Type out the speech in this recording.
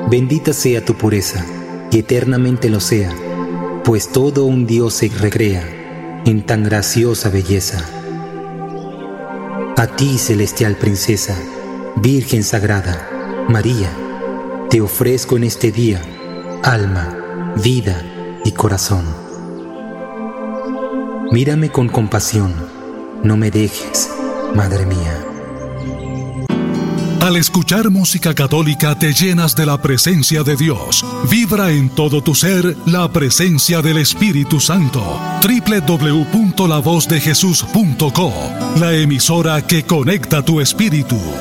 Bendita sea tu pureza, y eternamente lo sea, pues todo un Dios se recrea en tan graciosa belleza. A ti, celestial princesa, Virgen sagrada, María, te ofrezco en este día alma, vida y corazón. Mírame con compasión, no me dejes, Madre mía. Al escuchar música católica te llenas de la presencia de Dios. Vibra en todo tu ser la presencia del Espíritu Santo. www.lavozdejesús.co, la emisora que conecta tu espíritu.